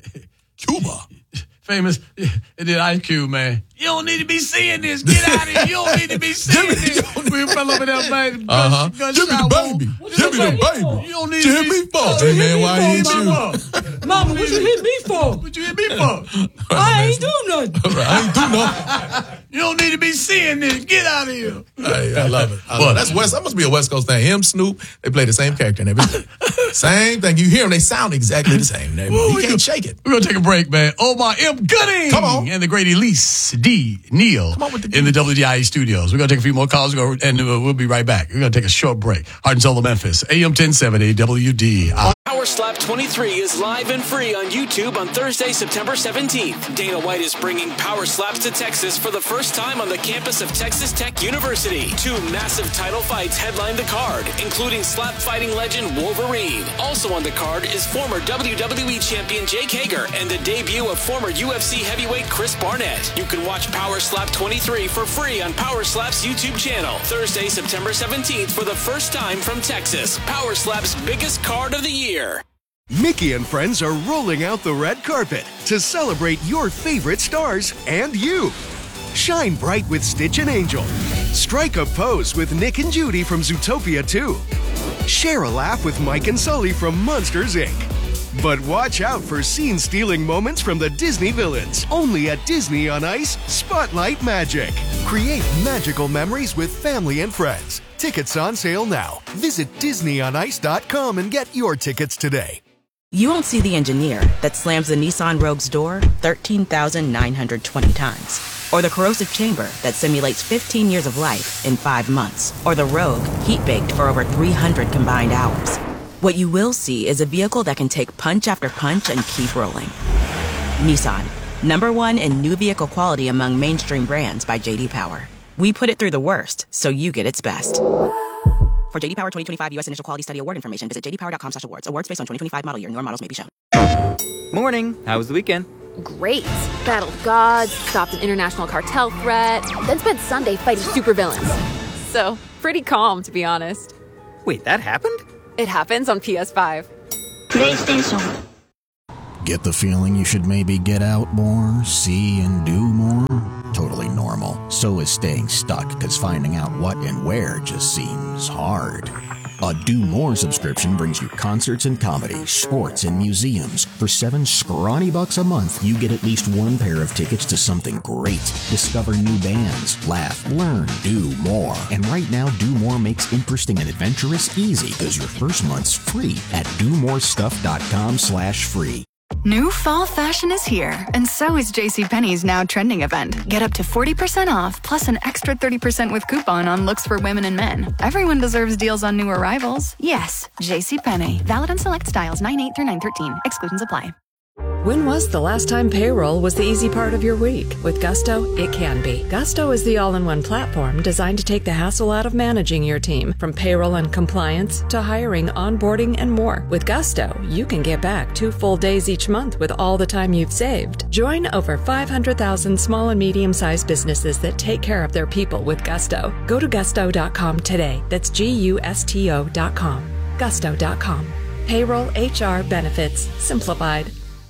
Cuba. Famous, and then Ice Cube, man. You don't need to be seeing this. Get out of here. You don't need to be seeing this. We fell over there, man. Uh-huh. Give me the baby. Give me the baby. You don't need to hit me for. Hey, man, why you hit you? Mama, what you hit me for? What you hit me for? I ain't do nothing. I ain't do nothing. You don't need to be seeing this. Get out of here. Hey, I love it. I love it. That's West. That must be a West Coast thing. Him, Snoop, they play the same character and everything. Same thing. You hear them, they sound exactly the same. They, Ooh, you can't go, shake it. We're going to take a break, man. Omar M. Gooding. Come on. And the great Elise D. Neal the in the W D I E studios. We're going to take a few more calls and we'll be right back. We're going to take a short break. Heart and Soul of Memphis, A M ten seventy W D I. Power Slap twenty-three is live and free on YouTube on Thursday, September seventeenth. Dana White is bringing Power Slaps to Texas for the first time on the campus of Texas Tech University. Two massive title fights headline the card, including slap fighting legend Wolverine. Also on the card is former W W E champion Jake Hager and the debut of former U F C heavyweight Chris Barnett. You can watch Power Slap twenty-three for free on Power Slap's YouTube channel. Thursday, September seventeenth for the first time from Texas. Power Slap's biggest card of the year. Mickey and friends are rolling out the red carpet to celebrate your favorite stars and you. Shine bright with Stitch and Angel. Strike a pose with Nick and Judy from Zootopia two. Share a laugh with Mike and Sully from Monsters, Incorporated. But watch out for scene-stealing moments from the Disney villains. Only at Disney on Ice Spotlight Magic. Create magical memories with family and friends. Tickets on sale now. Visit Disney on Ice dot com and get your tickets today. You won't see the engineer that slams the Nissan Rogue's door thirteen thousand nine hundred twenty times. Or the corrosive chamber that simulates fifteen years of life in five months. Or the Rogue heat-baked for over three hundred combined hours. What you will see is a vehicle that can take punch after punch and keep rolling. Nissan, number one in new vehicle quality among mainstream brands by J D Power. We put it through the worst, so you get its best. For J D Power twenty twenty-five U S Initial Quality Study Award information, visit j d power dot com slash awards. Awards based on twenty twenty-five model year. Newer models may be shown. Morning. How was the weekend? great. Battled gods, stopped an international cartel threat, then spent Sunday fighting supervillains. So, pretty calm, to be honest. Wait, that happened? It happens on P S five. PlayStation. Get the feeling you should maybe get out more, see and do more? Totally normal. So is staying stuck, because finding out what and where just seems hard. A Do More subscription brings you concerts and comedy, sports and museums. For seven scrawny bucks a month, you get at least one pair of tickets to something great. Discover new bands, laugh, learn, do more. And right now, Do More makes interesting and adventurous easy, because your first month's free at do more stuff dot com slash free. New fall fashion is here, and so is JCPenney's now trending event. Get up to forty percent off, plus an extra thirty percent with coupon on looks for women and men. Everyone deserves deals on new arrivals. Yes, JCPenney. Valid on select styles nine eight through nine thirteen. Exclusions apply. When was the last time payroll was the easy part of your week? With Gusto, it can be. Gusto is the all-in-one platform designed to take the hassle out of managing your team, from payroll and compliance to hiring, onboarding, and more. With Gusto, you can get back two full days each month with all the time you've saved. Join over five hundred thousand small and medium-sized businesses that take care of their people with Gusto. Go to gusto dot com today. That's G U S T O dot com. gusto dot com. Payroll, H R, benefits, simplified.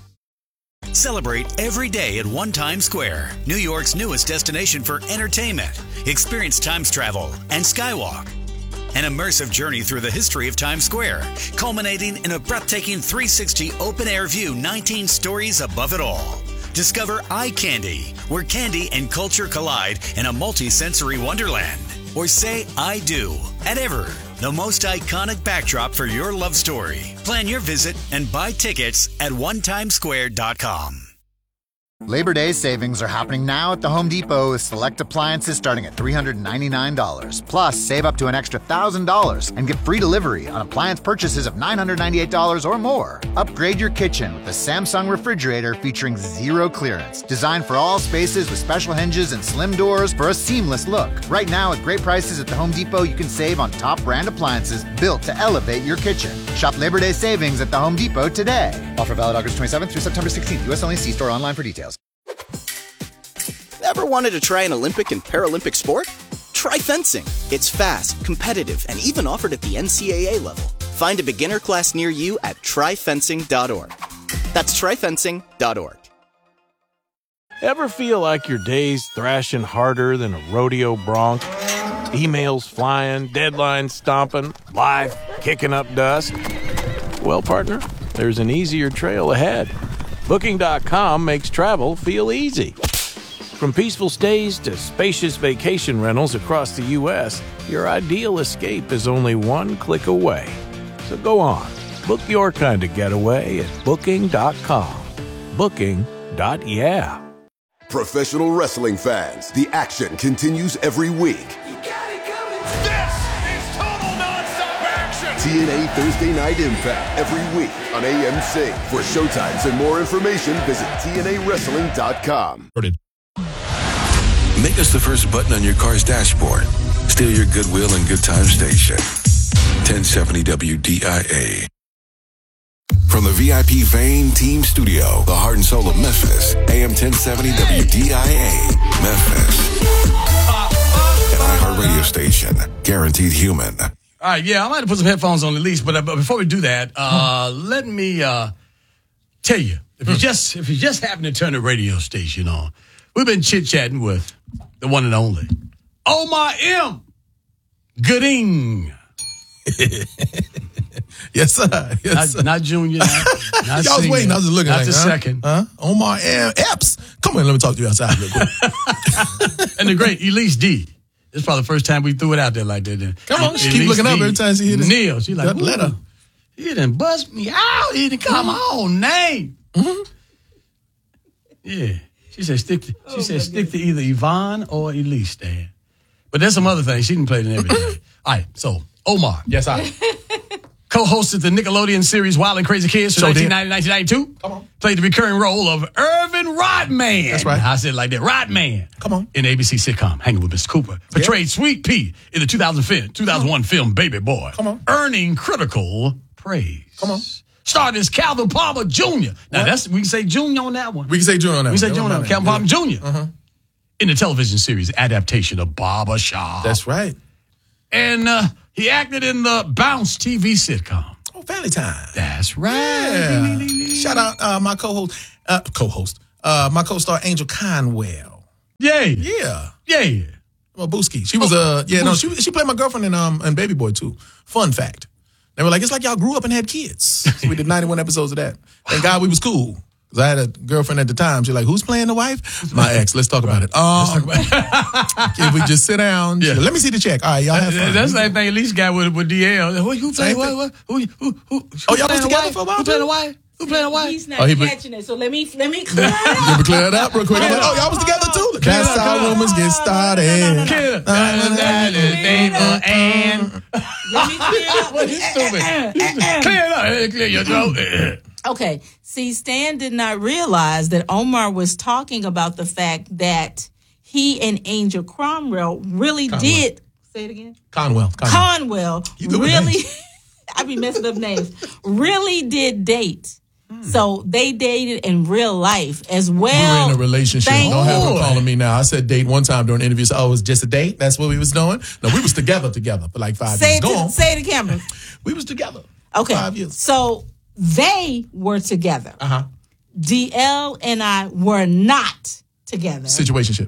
Celebrate every day at One Times Square, New York's newest destination for entertainment. Experience Times travel and Skywalk. An immersive journey through the history of Times Square, culminating in a breathtaking three sixty open-air view, nineteen stories above it all. Discover Eye Candy, where candy and culture collide in a multi-sensory wonderland. Or say I do at Ever, the most iconic backdrop for your love story. Plan your visit and buy tickets at one times square dot com. Labor Day savings are happening now at the Home Depot with select appliances starting at three hundred ninety-nine dollars. Plus, save up to an extra one thousand dollars and get free delivery on appliance purchases of nine hundred ninety-eight dollars or more. Upgrade your kitchen with the Samsung refrigerator featuring zero clearance. Designed for all spaces with special hinges and slim doors for a seamless look. Right now, at great prices at the Home Depot, you can save on top brand appliances built to elevate your kitchen. Shop Labor Day savings at the Home Depot today. Offer valid August twenty-seventh through September sixteenth. U S only. See store online for details. Ever wanted to try an Olympic and Paralympic sport? Try fencing. It's fast, competitive, and even offered at the N C A A level. Find a beginner class near you at try fencing dot org. That's try fencing dot org. Ever feel like your day's thrashing harder than a rodeo bronc? Emails flying, deadlines stomping, life kicking up dust? Well, partner, there's an easier trail ahead. Booking dot com makes travel feel easy. From peaceful stays to spacious vacation rentals across the U S, your ideal escape is only one click away. So go on, book your kind of getaway at booking dot com. Booking. Yeah. Professional wrestling fans, the action continues every week. This is total nonstop action! T N A Thursday Night Impact every week on A M C. For showtimes and more information, visit T N A wrestling dot com. Make us the first button on your car's dashboard. Steal your goodwill and good time station. ten seventy W D I A. From the V I P Vane Team Studio, the heart and soul of Memphis, A M ten seventy W D I A, Memphis. An iHeart radio station, guaranteed human. All right, yeah, I might have put some headphones on at least, but, uh, but before we do that, uh, hmm. let me uh, tell you, if you just if you just happen to turn the radio station on, we've been chit-chatting with the one and only Omar M. Gooding. Yes, sir. Yes, not, sir. not Junior. Not, not Y'all was waiting. I was just looking not like the huh? second. Huh? Omar M. Epps. Come on, let me talk to you outside real quick. And the great Elise D. This is probably the first time we threw it out there like that. Then. Come on, she keep looking D. up every time she hear this. Neil, she like, let her. He done bust me out. He done call my own name. Mm-hmm. Yeah. She said stick to, she oh said stick to either Yvonne or Elise, Dan. But there's some other things. She didn't play it in everything. All right, so Omar. Yes, I. Co-hosted the Nickelodeon series Wild and Crazy Kids from So nineteen ninety to nineteen ninety-two. Come on. Played the recurring role of Irvin Rodman. That's right. I said it like that. Rodman. Come on. In the A B C sitcom Hanging with Mister Cooper. Portrayed yeah. Sweet Pea in the two thousand one film Baby Boy. Come on. Earning critical praise. Come on. starred as Calvin Palmer Junior Now, what? that's we can say Junior on that one. We can say Junior on that we one. We can say Junior on that Calvin Palmer Junior Uh-huh. In the television series adaptation of Barber Shop. That's right. And uh, he acted in the Bounce T V sitcom. Oh, Family Time. That's right. Yeah. Shout out uh, my co-host, uh, co-host, uh, my co-star Angel Conwell. Yay. Yeah. Yay. Well, Booski. She was uh yeah, no, she she played my girlfriend in um in Baby Boy too. Fun fact. They were like, it's like y'all grew up and had kids. So we did ninety-one episodes of that. Thank God we was cool. Because I had a girlfriend at the time. She's like, who's playing the wife? My ex. Let's talk about it. Um, if we just sit down. Yeah. Let me see the check. All right, y'all have fun. That's the same thing at least got with, with D L. Who, who playing what, what? Who, who, who, oh, y'all was together for a while? Who playing the wife? Who playing the wife? He's not oh, he catching be- it, so let me let me clear it up. Let me clear it up real quick. Like, oh, y'all was together too? That's how rumors get started. Let me clear it up. What is stupid? Clear it up. Clear your throat. Okay. See, Stan did not realize that Omar was talking about the fact that he and Angel Cromwell really Conwell. did. Say it again. Conwell. Conwell, Conwell really. I be messing up names. Really did date. Hmm. So they dated in real life as well. We were in a relationship. Thank Don't have Lord. her calling me now. I said date one time during interviews. Oh, it was just a date? That's what we was doing? No, we was together together for like five say years. It Go to, on. say it to camera. We was together. Okay. Five years. So they were together. Uh-huh. D L and I were not together. Situationship.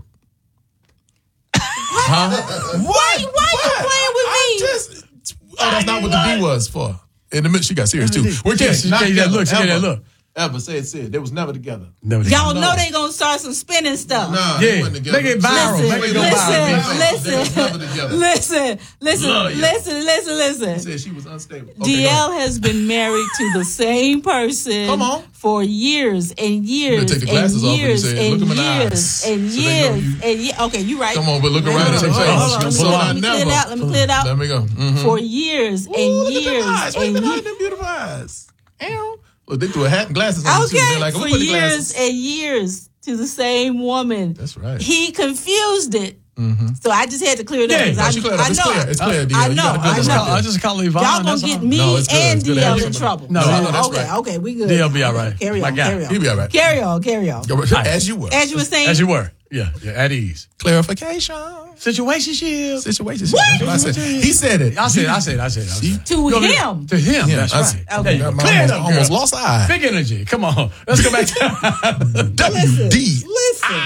huh? Why? Why you playing with me? Just, oh, that's not what the D was for. In the middle, she got serious too. We're yes, kidding. Not she gave that look. She gave that look. Ever say it said they was never together. Never Y'all together. know they gonna start some spinning stuff. Nah, yeah, make it viral. Listen, make it go listen, viral. listen, listen, listen, listen, listen, listen. She said she was unstable. Okay, D L has been married to the same person Come on. for years and years You take the and glasses off when you years say it. and Look 'em in the years eyes and so they know years you- and years. Okay, you right. Come on, but look around and Hold say, on, face. hold on, So let I me clear it never. out. Let me clear it out. Let me go. Mhm. For years and Ooh, look at years them eyes. Wait a and minute, years. them beautiful eyes. Ew. Look, they threw a hat and glasses on you too. Okay, They're like, for "We'll put the years glasses." and years to the same woman. That's right. He confused it. Mm-hmm. So I just had to clear it up. Yeah, 'cause no, I, she cleared up. I It's know. clear. It's clear, D L. I You know. gotta do I this know. right there. I just call Yvonne. Y'all gonna that's get all. me No, it's good. and It's good. D L That's in right. trouble. No, So, no, that's okay, right. okay, we good. D L be all right. Carry My on, guy. carry on. He'll be all right. Carry on, carry on. As you were. As you were saying. As you were. Yeah, yeah, at ease. Clarification. Situationship. Situationship. What? That's what I said. He said it. I said, I said, I said, I said. To Go ahead. him. To him. Yeah, That's I right. see. There Okay, you go. I Clear it almost, up, almost girl. lost eye. Big energy. Come on. Let's go back to W D. Listen.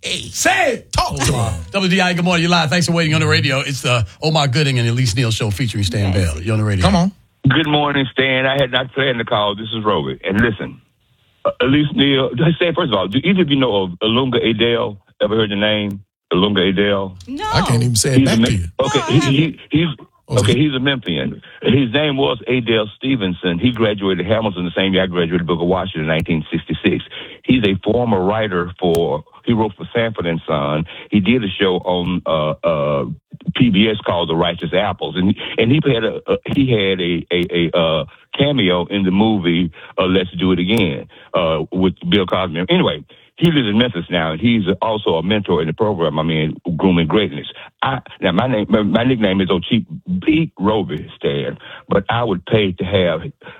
Say it. Talk to him. W D I, good morning. You're live. Thanks for waiting on the radio. It's the Omar Gooding and Elise Neal show featuring Stan Bell. You're on the radio. Come on. Good morning, Stan. I had not planned the call. This is Robert. And listen, uh, Elise Neal, just say first of all, do either of you know of Ilunga Adele? Ever heard the name? Ilunga Adele? No. I can't even say it He's back a, to you. Okay, No, I he, haven't. he, he's Oh, okay. so- He's a Memphian. His name was Adele Stevenson. He graduated Hamilton the same year I graduated Booker Washington in nineteen sixty-six. He's a former writer for. He wrote for Sanford and Son. He did a show on uh, uh, P B S called The Righteous Apples, and and he had a, a he had a a, a uh, cameo in the movie uh, Let's Do It Again uh, with Bill Cosby. Anyway. He lives in Memphis now, and he's also a mentor in the program. I mean, Grooming Greatness. I, now, my name, my, my nickname is O'Cheap B. Roby, Stan, but I would pay to have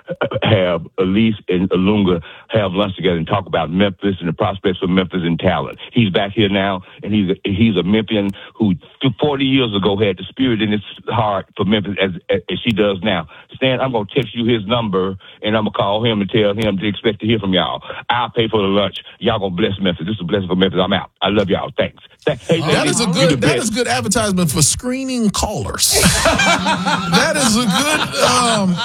have Elise and Ilunga have lunch together and talk about Memphis and the prospects of Memphis and talent. He's back here now, and he's a, he's a Memphian who forty years ago had the spirit in his heart for Memphis as, as she does now. Stan, I'm going to text you his number, and I'm going to call him and tell him to expect to hear from y'all. I'll pay for the lunch. Y'all going to bless Memphis. This is a blessing for Memphis. I'm out. I love y'all. Thanks. Th- hey, That ladies, is a you the good. That best. is good advertisement for screening callers. That is a good um,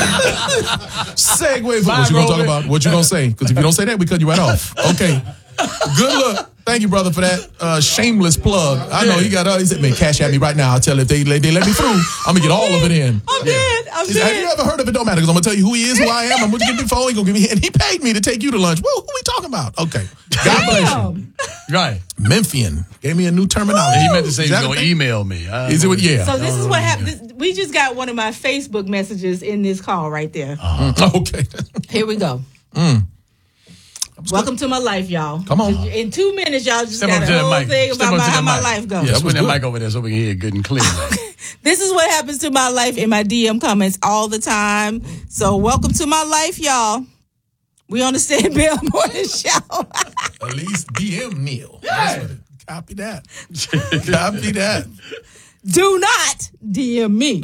segue for what you gonna talk about. What you gonna say? Because if you don't say that, we cut you right off. Okay. Good luck. Thank you, brother, for that uh, shameless plug. I know he got. Uh, he said, "Man, cash at me right now." I'll tell if they they let me through, I'm gonna get all of it in. I'm dead. I'm He said, have you dead. ever heard of it? Don't matter, because I'm gonna tell you who he is, who I am. I'm gonna give you the phone. He gonna give me, and he paid me to take you to lunch. Well, who we talking about? Okay. God bless you. Right. Memphian gave me a new terminology. He meant to say Is he was that a going to thing? email me. I Is it what? Yeah. So this is what happened. This- We just got one of my Facebook messages in this call right there. Mm, okay. Here we go. Mm. Welcome to my life, y'all. Come on. In two minutes, y'all just Step got up a to that whole mic. thing Step about up my, to how that my mic. life goes. Yeah, That put was that good. mic over there so we can hear it good and clear. This is what happens to my life in my D M comments all the time. So welcome to my life, y'all. We on the Stan Bell Morning Show. At least D M Neil. Yeah. Copy that. Copy that. Do not D M me. I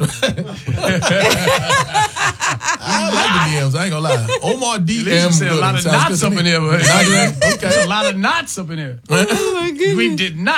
like the D Ms. I ain't gonna lie. Omar D M. A lot of knots up in there. Okay. There's a lot of knots up in there. Oh my goodness. We did not.